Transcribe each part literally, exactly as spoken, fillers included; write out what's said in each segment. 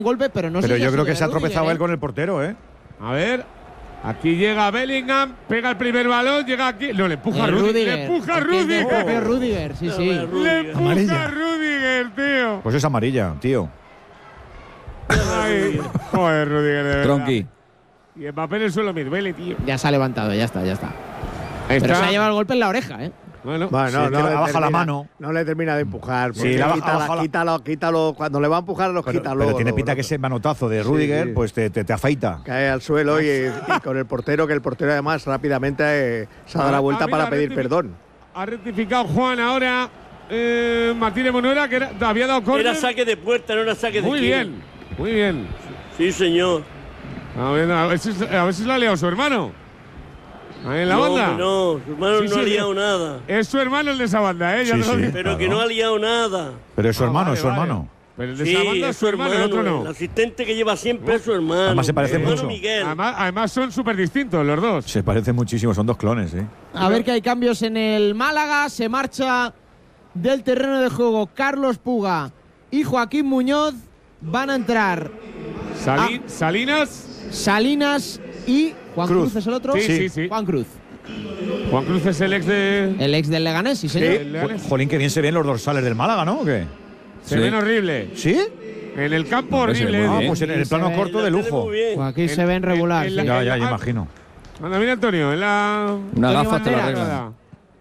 golpe, pero no sé Pero si yo creo que de se ha Rudiger, tropezado ¿eh? él con el portero, ¿eh? A ver, aquí llega Bellingham, pega el primer balón, llega aquí. No, le empuja a El Rudiger. Rudiger. Le empuja a Es que es del Rudiger. propio Rudiger, sí, sí. Le empuja Amarilla. a Rudiger, tío. Pues es amarilla, tío. Ay, joder, Rudiger, de verdad. Tronqui. Y Mbappé en el suelo, Midveli, tío. Ya se ha levantado, ya está, ya está. Ahí Pero está. se ha llevado el golpe en la oreja, ¿eh? Bueno, Bueno, Sí, no, es que no le le baja la termina- mano. No le termina de empujar. Sí, porque le baja- quítala, baja la- quítalo, quítalo. Cuando le va a empujar, los Pero, quita pero luego, tiene luego, pinta luego. que ese manotazo de Rudiger, sí. pues te, te, te afeita. Cae al suelo y, y con el portero, que el portero además rápidamente eh, se ha dado la Ah, vuelta mira, para pedir rectific- perdón. Ha rectificado Juan ahora. Eh, Martínez Monuera, que era- había dado córner. Era saque de puerta, no era saque de Muy esquina. bien, muy bien. Sí, señor. A ver, a ver si, a ver si la ha liado su hermano. Ahí en la no, banda. hombre, no, su hermano Sí, no sí, ha liado sí. nada. Es su hermano el de esa banda, ¿eh? Ya Sí, te lo sí. digo. Pero Claro. que no ha liado nada. Pero es su Ah, hermano, vale, es su vale. hermano. Pero el de Sí, esa banda es su hermano, el otro no. el asistente que lleva siempre es su hermano. Además se parece Su hermano mucho. Miguel. Además, además son súper distintos los dos. Se parecen muchísimo, son dos clones, ¿eh? A ver que hay cambios en el Málaga. Se marcha del terreno de juego Carlos Puga y Joaquín Muñoz. Van a entrar Sali- Ah. Salinas. Salinas y Juan Cruz, Cruz. es el otro. Sí, sí, sí. Juan Cruz, Juan Cruz es el ex de. el ex del Leganés, sí, señor. el Leganés. Jolín, que bien se ven los dorsales del Málaga, ¿no? ¿O qué? Se Sí. ven horrible. ¿Sí? En el campo Hombre, se ve horrible. muy Ah, bien. pues en el Sí, plano se ve. corto de La tele lujo. muy bien. Pues aquí En- se ven regular. en sí. la- Ya, ya, Ah. ya imagino. Anda, mira Antonio, en la. Una Antonio gafa te la Banderas. arreglan.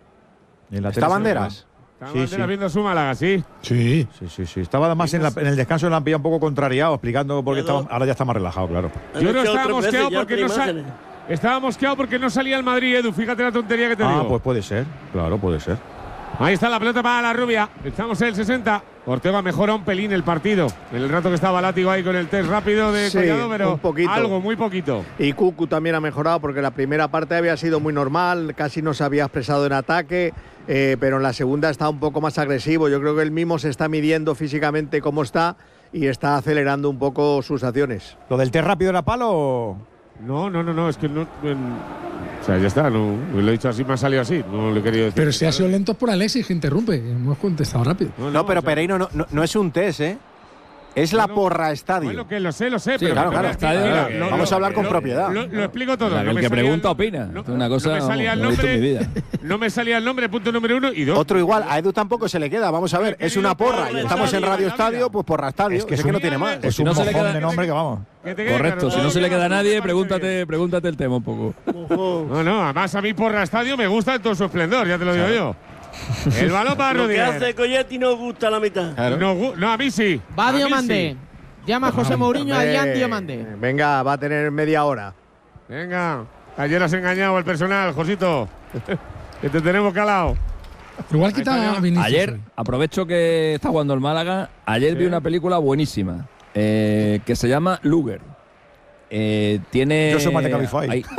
Y en la ¿Está tele se Banderas? Está Sí, Banderas sí. viendo su Málaga, sí. Sí, sí, sí, sí. Estaba además en, la- en el descanso de la han pillado un poco contrariado, explicando por qué Claro. estaba. Ahora ya está más relajado, claro. Han Yo creo que echado estaba tres veces mosqueado ya porque tres no, sa- imágenes. estaba mosqueado porque no salía el Madrid, Edu. Fíjate la tontería que te Ah, digo. pues puede ser. Claro, puede ser. Ahí está la pelota para la rubia. Estamos en el sesenta. Ortega mejora un pelín el partido. En el rato que estaba Látigo ahí con el test rápido de Sí, Collado, pero un poquito. algo, muy poquito. Y Cucu también ha mejorado porque la primera parte había sido muy normal, casi no se había expresado en ataque, eh, pero en la segunda está un poco más agresivo. Yo creo que él mismo se está midiendo físicamente cómo está y está acelerando un poco sus acciones. ¿Lo del té rápido era palo o...? No, no, no, no, es que no. en- o sea, ya está, no, lo he dicho así, me ha salido así. No le he querido decir. Pero si ha sido lento es por Alexis que interrumpe. Hemos contestado rápido. No, pero o sea, Pereiro no, no, no es un test, ¿eh? Es la no, porra estadio. Bueno, que lo sé, lo sé, Sí, pero. claro, que no claro, me- estadio, mira, que- lo- vamos a hablar con lo- propiedad. Lo, lo explico todo. La- no el me que salía pregunta el- opina. No, Es una no cosa, me salía el no lo he visto en nombre. mi vida. No me salía el nombre, punto número uno. Y dos. Otro igual, a Edu tampoco se le queda. Vamos a ver, es una porra y estamos en Radio Estadio, pues porra estadio. Es que Es es que un- no tiene más. Es si un no se le mojón queda- de nombre que vamos. Que te quede Correcto, claro, si no todo se le que queda a no nadie, parece pregúntate, bien. pregúntate el tema un poco. No, no, además a mí porra estadio me gusta en todo su esplendor, ya te lo digo yo. El balón para Lo que Rudiger. hace Coyetti no gusta la mitad. No, gu- no, a mí sí. Va A mí Diomandé. sí. Llama a José Mourinho a Hombre, Jan Diomandé. Venga, va a tener media hora. Venga, ayer has engañado al personal, Josito. Que te tenemos calado. Igual quita a Vinicius. Ayer, hoy. aprovecho que está jugando el Málaga, ayer vi Sí. una película buenísima eh, que se llama Luger. Eh, tiene. Yo soy más de Cabify. hay-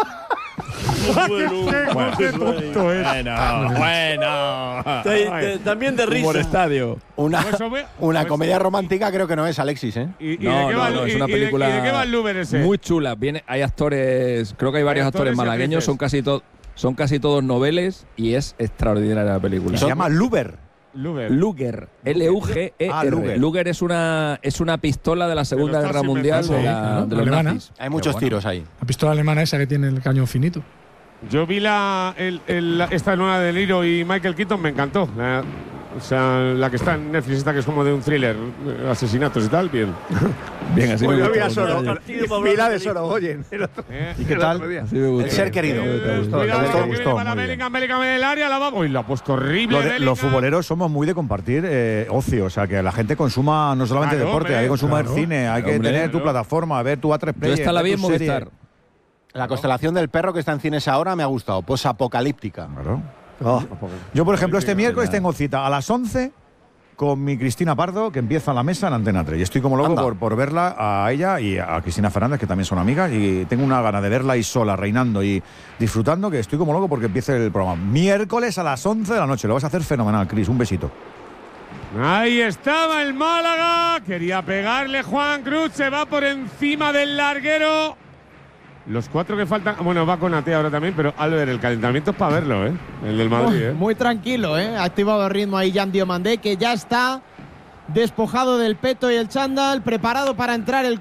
Bueno, Qué tonto es. Bueno, bueno. Te- te- también de Humor risa. estadio. Una, Pues, hombre, una pues- comedia romántica creo que no es, Alexis, ¿eh? ¿Y, y No, de qué no, va, no, y- es una y de- película ¿Y de qué va el Luber ese? muy chula. Viene, hay actores, creo que hay varios Hay actores, actores y malagueños, actrices. son casi, to- son casi todos noveles y es extraordinaria la película. Se llama Luber. Luber. Luger, L U G E R. Ah, Luger. Luger es una, es una pistola de la Segunda los Guerra nazis, Mundial me de, parece, la- ¿no? de los Alemana. nazis. Hay muchos Pero bueno. tiros ahí. La pistola alemana esa que tiene el cañón finito. Yo vi la, el- el- esta nueva de Niro y Michael Keaton, me encantó. La- o sea, la que está en Netflix, esta que es como de un thriller, eh, asesinatos y tal, bien. Bien, así me Pues yo gusta. vi a mucho. Soro, Partido para hablar vi la de de Sorogoyen. el otro- Eh, ¿Y qué el tal? otro día. Así me gusta. El ser querido. eh, Te gustó, cuidado, te gustó, que viene gustó, para muy bien. Bellingham, Bellingham en el área, la va. Uy, lo ha puesto horrible. Lo de- Bellingham. los futboleros somos muy de compartir eh, ocio, o sea, que la gente consuma no solamente Claro, deporte, hombre, hay que consumir claro. cine, hay que Hombre, tener tu claro. plataforma, ver tu A tres Yo Player, esta la ver vi tu en serie. Movistar. La constelación del perro que está en cines ahora me ha gustado. Posapocalíptica. Claro. Oh, Yo, por ejemplo, este miércoles tengo cita a las once con mi Cristina Pardo, que empieza la mesa en Antena tres. Y estoy como loco Anda. por, por verla a ella y a Cristina Fernández, que también son amigas. Y tengo una gana de verla ahí sola, reinando y disfrutando, que estoy como loco porque empiece el programa. Miércoles a las once de la noche. Lo vas a hacer fenomenal, Cris. Un besito. Ahí estaba el Málaga. Quería pegarle Juan Cruz. Se va por encima del larguero. Los cuatro que faltan. Bueno, va con Ate ahora también, pero Albert, el calentamiento es para verlo, ¿eh? El del Madrid, ¿eh? Muy tranquilo, ¿eh? Ha activado el ritmo ahí Jan Diomandé, que ya está despojado del peto y el chándal, preparado para entrar el